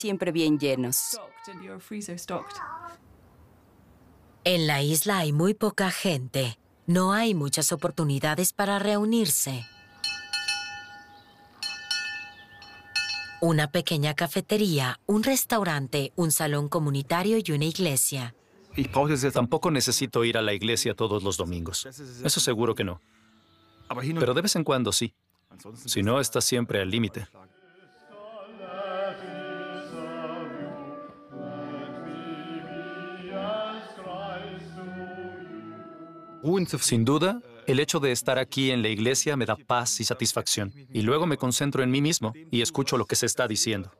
siempre bien llenos. En la isla hay muy poca gente. No hay muchas oportunidades para reunirse. Una pequeña cafetería, un restaurante, un salón comunitario y una iglesia. Tampoco necesito ir a la iglesia todos los domingos. Eso seguro que no. Pero de vez en cuando sí. Si no, estás siempre al límite. Sin duda, el hecho de estar aquí en la iglesia me da paz y satisfacción. Y luego me concentro en mí mismo y escucho lo que se está diciendo.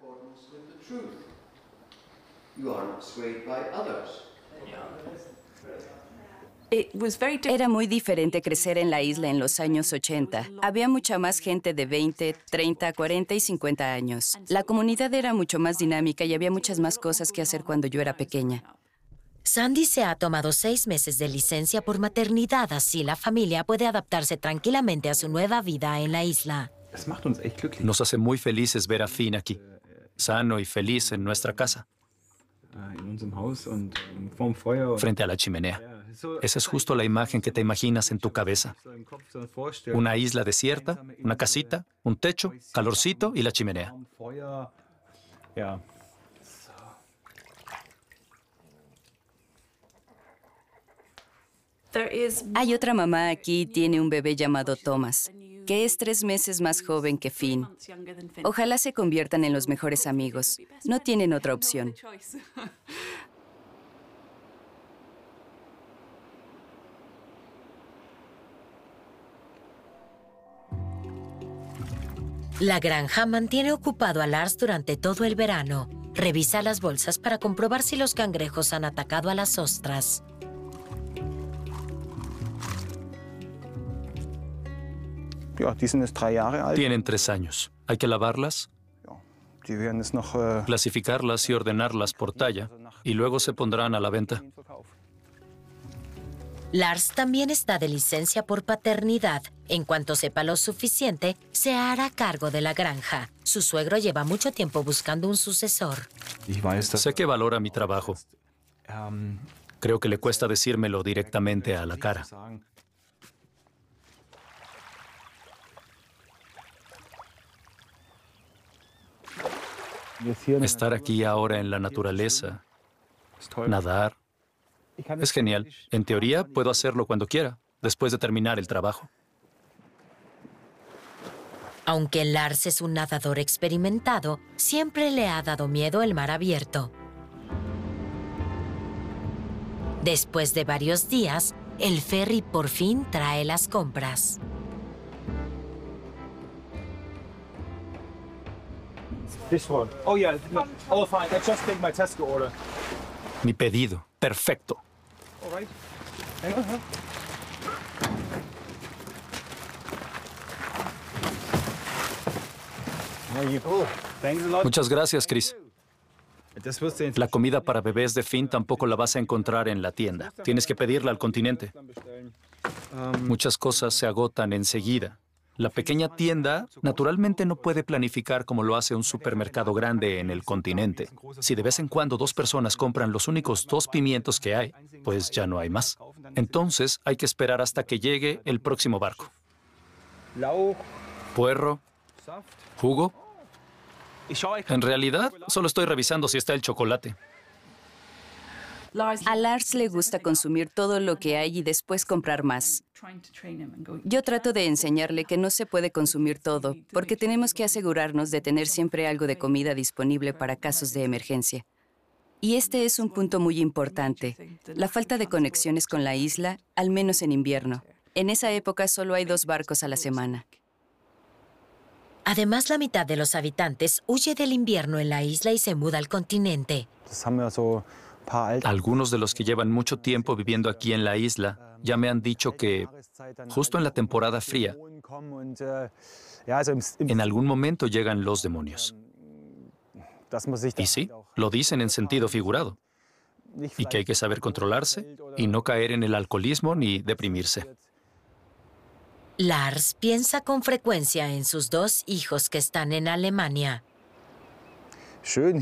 Era muy diferente crecer en la isla en los años 80. Había mucha más gente de 20, 30, 40 y 50 años. La comunidad era mucho más dinámica y había muchas más cosas que hacer cuando yo era pequeña. Sandy se ha tomado 6 meses de licencia por maternidad, así la familia puede adaptarse tranquilamente a su nueva vida en la isla. Nos hace muy felices ver a Finn aquí, sano y feliz en nuestra casa, frente a la chimenea. Esa es justo la imagen que te imaginas en tu cabeza. Una isla desierta, una casita, un techo, calorcito y la chimenea. Hay otra mamá aquí, tiene un bebé llamado Thomas, que es 3 meses más joven que Finn. Ojalá se conviertan en los mejores amigos. No tienen otra opción. La granja mantiene ocupado a Lars durante todo el verano. Revisa las bolsas para comprobar si los cangrejos han atacado a las ostras. Tienen 3 años. Hay que lavarlas, clasificarlas y ordenarlas por talla, y luego se pondrán a la venta. Lars también está de licencia por paternidad. En cuanto sepa lo suficiente, se hará cargo de la granja. Su suegro lleva mucho tiempo buscando un sucesor. Sé que valora mi trabajo. Creo que le cuesta decírmelo directamente a la cara. Estar aquí ahora en la naturaleza, nadar, es genial. En teoría, puedo hacerlo cuando quiera, después de terminar el trabajo. Aunque Lars es un nadador experimentado, siempre le ha dado miedo el mar abierto. Después de varios días, el ferry por fin trae las compras. Mi pedido, perfecto. Muchas gracias, Chris. La comida para bebés de Finn tampoco la vas a encontrar en la tienda. Tienes que pedirla al continente. Muchas cosas se agotan enseguida. La pequeña tienda naturalmente no puede planificar como lo hace un supermercado grande en el continente. Si de vez en cuando 2 personas compran los únicos 2 pimientos que hay, pues ya no hay más. Entonces hay que esperar hasta que llegue el próximo barco. Puerro, jugo. En realidad, solo estoy revisando si está el chocolate. A Lars le gusta consumir todo lo que hay y después comprar más. Yo trato de enseñarle que no se puede consumir todo, porque tenemos que asegurarnos de tener siempre algo de comida disponible para casos de emergencia. Y este es un punto muy importante, la falta de conexiones con la isla, al menos en invierno. En esa época solo hay 2 barcos a la semana. Además, la mitad de los habitantes huye del invierno en la isla y se muda al continente. Algunos de los que llevan mucho tiempo viviendo aquí en la isla ya me han dicho que justo en la temporada fría, en algún momento llegan los demonios. Y sí, lo dicen en sentido figurado. Y que hay que saber controlarse y no caer en el alcoholismo ni deprimirse. Lars piensa con frecuencia en sus 2 hijos que están en Alemania.